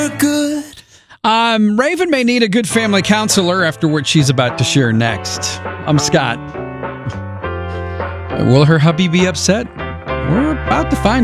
Good. Raven may need a good family counselor after what she's about to share next. I'm Scott. Will her hubby be upset? We're about to find